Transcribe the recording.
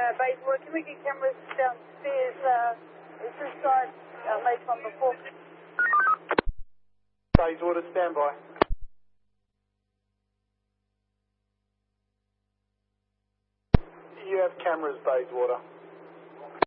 Bayswater, can we get cameras downstairs? Is this side late one before? Bayswater, stand by. You have cameras, Bayswater.